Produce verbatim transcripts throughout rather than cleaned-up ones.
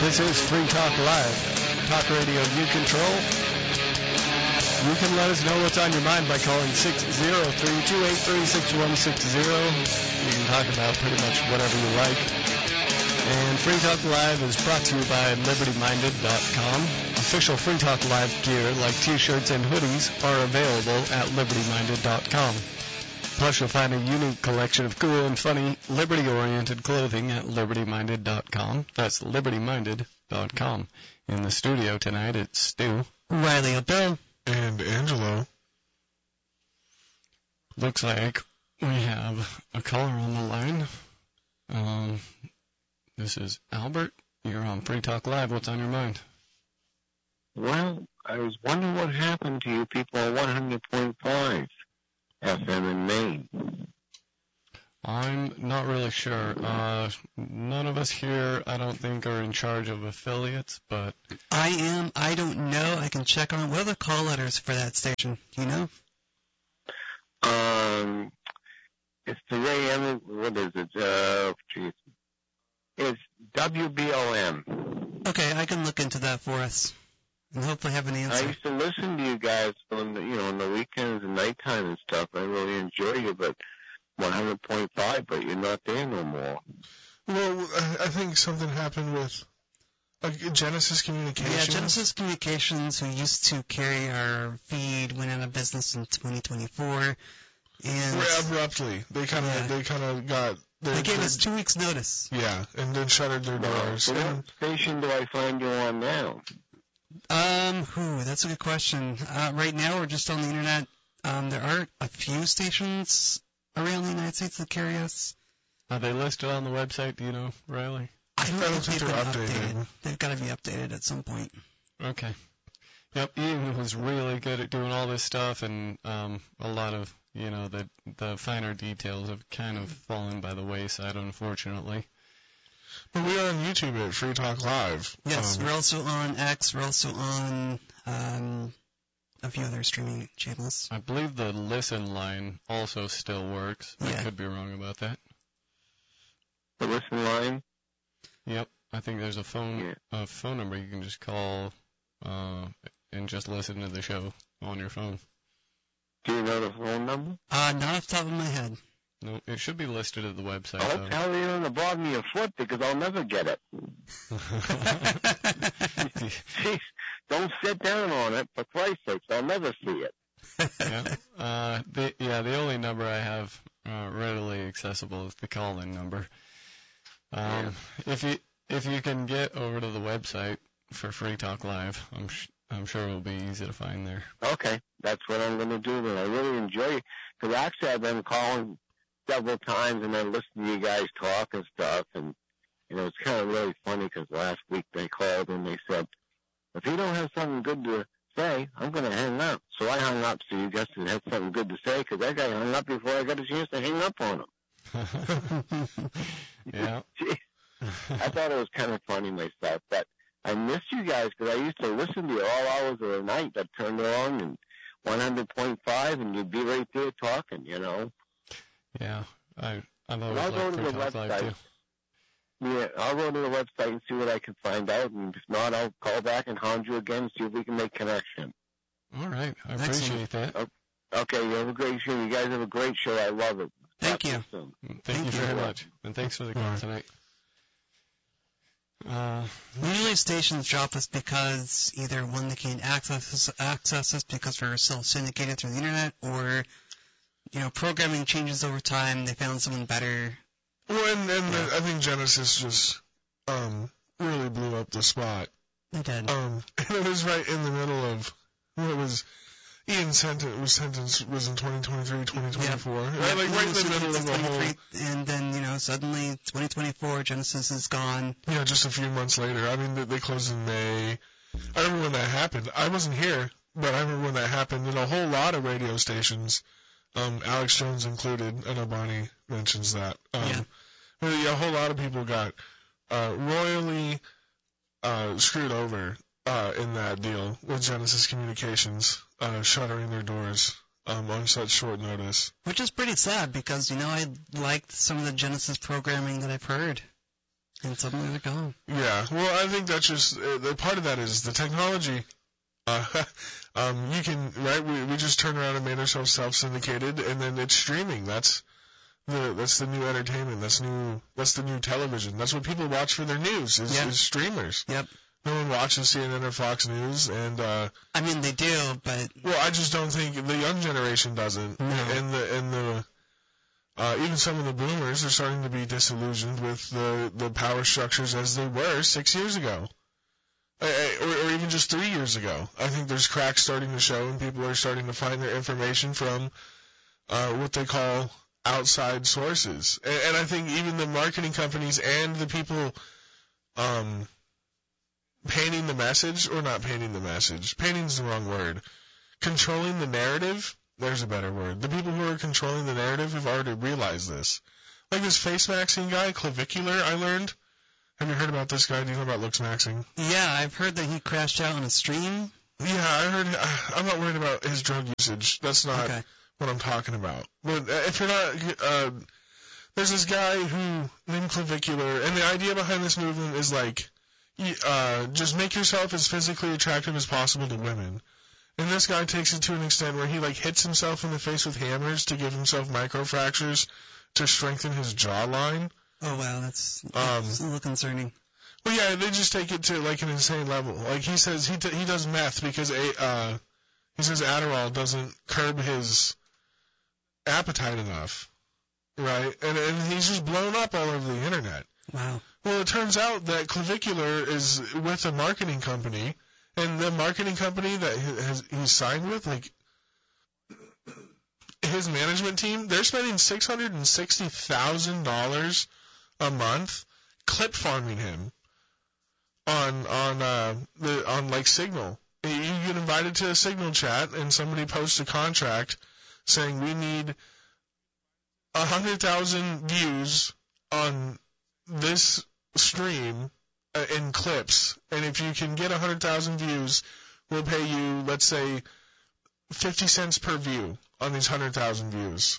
This is Free Talk Live, talk radio you control. You can let us know what's on your mind by calling six oh three, two eight three, six one six zero. You can talk about pretty much whatever you like. And Free Talk Live is brought to you by Liberty Minded dot com. Official Free Talk Live gear like t-shirts and hoodies are available at Liberty Minded dot com. Plus, you'll find a unique collection of cool and funny, liberty-oriented clothing at Liberty Minded dot com. That's Liberty Minded dot com. In the studio tonight, it's Stu, Riley O'Bill, and Angelo. Looks like we have a caller on the line. Um, this is Albert. You're on Free Talk Live. What's on your mind? Well, I was wondering what happened to you people on one hundred point five F M in Maine. I'm not really sure. Uh, none of us here, I don't think, are in charge of affiliates, but... I am. I don't know. I can check on it. What are the call letters for that station? Do you know? Um, it's the Ray M. What is it? Uh, geez. It's W B O M. Okay, I can look into that for us and hopefully have an answer. I used to listen to you guys on the, you know, on the weekends and nighttime and stuff. I really enjoy you, but one hundred point five, but you're not there no more. Well, I think something happened with like Genesis Communications. Yeah, Genesis Communications, who used to carry our feed, went out of business in twenty twenty-four, and abruptly they kind of yeah. they kind of got. Their, they gave their, us two weeks' notice. Yeah, and then shuttered their doors. So what station do I find you on now? Um, whew, that's a good question. Uh, right now, we're just on the internet. Um, there are a few stations around the United States that carry us. Are they listed on the website? Do you know, Riley? I don't, I don't think think they've they're been updated. updated. They've got to be updated at some point. Okay. Yep, Ian was really good at doing all this stuff, and um, a lot of, you know, the the finer details have kind of fallen by the wayside, unfortunately. But we are on YouTube at Free Talk Live. Yes, um, we're also on X. We're also on um, a few other streaming channels. I believe the listen line also still works. I Yeah. could be wrong about that. The listen line? Yep, I think there's a phone Yeah. a phone number you can just call uh, and just listen to the show on your phone. Do you know the phone number? Uh, not off the top of my head. No, it should be listed at the website. Oh, though. tell you on the bottom of your foot because I'll never get it. Jeez, don't sit down on it, for Christ's sake, I'll never see it. yeah, uh, the, yeah, the only number I have uh, readily accessible is the call-in number. Um, Yeah. If you if you can get over to the website for Free Talk Live, I'm sh- I'm sure it'll be easy to find there. Okay, that's what I'm going to do then. I really enjoy it because actually I've been calling several times and then listening to you guys talk and stuff, and you know it's kind of really funny because last week they called and they said, if you don't have something good to say, I'm going to hang up. So I hung up so you guys had something good to say because that guy hung up before I got a chance to hang up on him. Yeah. Jeez. I thought it was kind of funny myself, but I miss you guys because I used to listen to you all hours of the night. I turned it on and one hundred point five, and you'd be right there talking, you know. Yeah, I I've But always I'll go liked to Free the Talk Live too. website. Yeah, I'll go to the website and see what I can find out, and if not, I'll call back and hound you again and see if we can make connection. All right, I Excellent. appreciate that. Okay, you have a great show. You guys have a great show. I love it. Thank Talk to you. soon. Thank, Thank you you. very much, and thanks for the call All right. tonight. Uh, Usually stations drop us because either one, they can't access us, access us because we're self-syndicated through the internet, or you know, programming changes over time. They found someone better. Well, and, and I think Genesis just um, really blew up the spot. They did. Um, and it was right in the middle of what was Ian's sentence was sentence was in twenty twenty-three, twenty twenty-four. Yep. Right, like right in the So middle of the whole. And then, you know, suddenly twenty twenty-four, Genesis is gone. Yeah, just a few months later. I mean, they, they closed in May. I remember when that happened. I wasn't here, but I remember when that happened. And a whole lot of radio stations, um, Alex Jones included. I know Bonnie mentions that. Um, Yeah. but yeah, a whole lot of people got uh, royally uh, screwed over uh, in that deal with Genesis Communications uh, shuttering their doors um, on such short notice. Which is pretty sad because, you know, I liked some of the Genesis programming that I've heard. And suddenly they're gone. Yeah, well, I think that's just, uh, the part of that is the technology. Uh, um, you can, right, we, we just turned around and made ourselves self-syndicated, and then it's streaming. That's the, that's the new entertainment. That's new, that's the new television. That's what people watch for their news, is, Yep. is streamers. Yep. No one watches C N N or Fox News, and, uh, I mean, they do, but... well, I just don't think the young generation doesn't. No. And the, and the, uh, even some of the boomers are starting to be disillusioned with the, the power structures as they were six years ago. Or, or even just three years ago. I think there's cracks starting to show, and people are starting to find their information from uh, what they call outside sources. And, and I think even the marketing companies and the people um, painting the message, or not painting the message, painting's the wrong word, controlling the narrative, there's a better word. The people who are controlling the narrative have already realized this. Like this face maxing guy, Clavicular, I learned. Have you heard about this guy? Do you know about Lux Maxing? Yeah, I've heard that he crashed out on a stream. Yeah, I heard. I'm not worried about his drug usage. That's not Okay. what I'm talking about. But if you're not, uh, there's this guy who named Clavicular, and the idea behind this movement is like, uh, just make yourself as physically attractive as possible to women. And this guy takes it to an extent where he like hits himself in the face with hammers to give himself microfractures to strengthen his jawline. Oh, wow, that's, Um, that's a little concerning. Well, yeah, they just take it to like an insane level. Like he says, he t- he does meth because a uh, he says Adderall doesn't curb his appetite enough, right? And and he's just blown up all over the internet. Wow. Well, it turns out that Clavicular is with a marketing company, and the marketing company that he has he's signed with, like his management team, they're spending six hundred and sixty thousand dollars a month clip farming him on on uh the on like Signal. You get invited to a Signal chat and somebody posts a contract saying we need a hundred thousand views on this stream uh, in clips, and if you can get a hundred thousand views, we'll pay you, let's say, fifty cents per view on these hundred thousand views.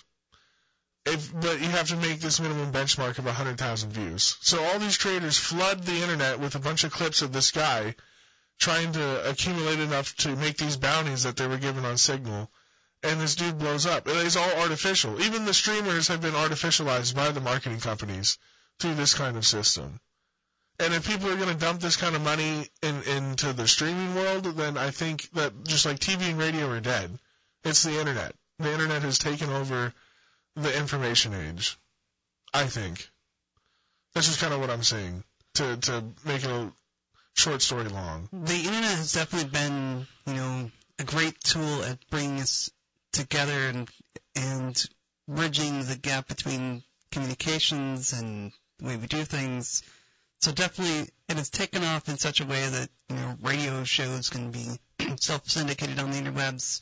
If, but you have to make this minimum benchmark of one hundred thousand views. So all these creators flood the internet with a bunch of clips of this guy trying to accumulate enough to make these bounties that they were given on Signal, and this dude blows up. It is all artificial. Even the streamers have been artificialized by the marketing companies through this kind of system. And if people are going to dump this kind of money in, into the streaming world, then I think that just like T V and radio are dead. It's the internet. The internet has taken over the information age, I think. That's just kind of what I'm saying, to to make it a short story long. The internet has definitely been, you know, a great tool at bringing us together and and bridging the gap between communications and the way we do things. So definitely it has taken off in such a way that, you know, radio shows can be self-syndicated on the interwebs.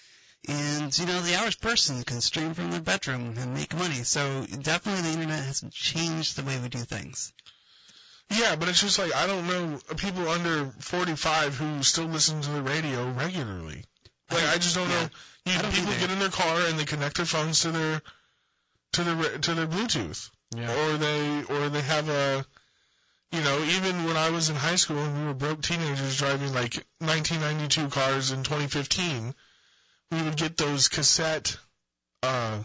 And, you know, the average person can stream from their bedroom and make money. So definitely the internet has changed the way we do things. Yeah, but it's just like, I don't know people under forty-five who still listen to the radio regularly. Like, I just don't yeah. know. You, I don't people either. get in their car and they connect their phones to their to their to their Bluetooth, Yeah. or they or they have a, you know, even when I was in high school and we were broke teenagers driving like nineteen ninety-two cars in twenty fifteen, we would get those cassette. Uh,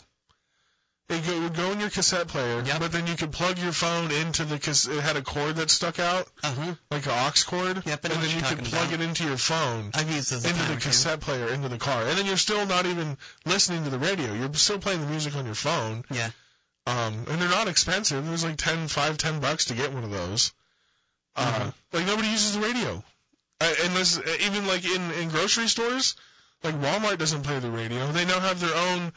it go- would go in your cassette player, Yep. but then you could plug your phone into the cas- it had a cord that stuck out, Uh-huh. like an aux cord, Yep, I know and what then you you're could talking plug about. it into your phone, I've used those a into time the or two. cassette player, into the car, and then you're still not even listening to the radio. You're still playing the music on your phone. Yeah. Um, and they're not expensive. It was like ten, five, ten bucks to get one of those. Uh, Mhm. like nobody uses the radio, uh, unless uh, even like in in grocery stores, like Walmart doesn't play the radio. They now have their own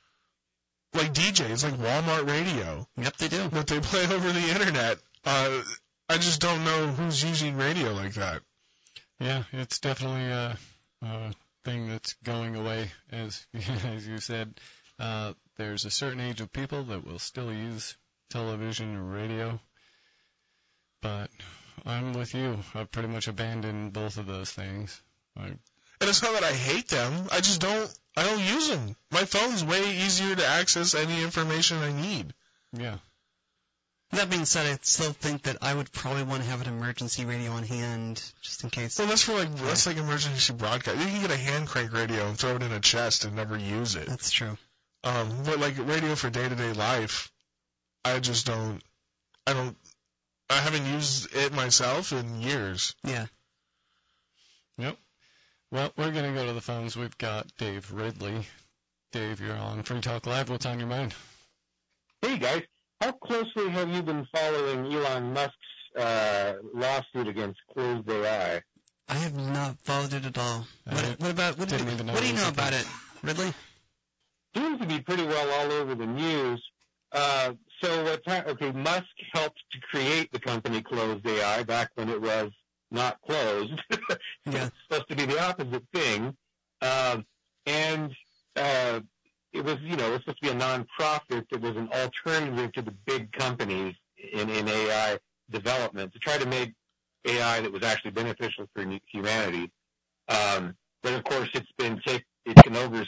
like D Js, like Walmart radio, Yep, they do. that they play over the internet. Uh, I just don't know who's using radio like that. Yeah, it's definitely a, a thing that's going away. As as you said, uh, there's a certain age of people that will still use television or radio. But I'm with you. I've pretty much abandoned both of those things. I, And it's not that I hate them. I just don't. I don't use them. My phone's way easier to access any information I need. yeah. That being said, I still think that I would probably want to have an emergency radio on hand, just in case. Well, that's for like that's like emergency broadcast. You can get a hand crank radio and throw it in a chest and never use it. That's true. Um, but like radio for day-to-day life, I just don't. I don't. I haven't used it myself in years. Yeah. Yep. Well, we're going to go to the phones. We've got Dave Ridley. Dave, you're on Free Talk Live. What's on your mind? Hey, guys. How closely have you been following Elon Musk's uh, lawsuit against Closed A I? I have not followed it at all. What, what about what, didn't do, even know what do you it was know a about thing. it, Ridley? Seems to be pretty well all over the news. Uh, so what's ha- okay? Musk helped to create the company Closed A I back when it was not closed. Yeah. It's supposed to be the opposite thing, um, and uh, it was, you know, it was supposed to be a nonprofit that was an alternative to the big companies in, in A I development to try to make A I that was actually beneficial for humanity. Um, but of course, it's been taken over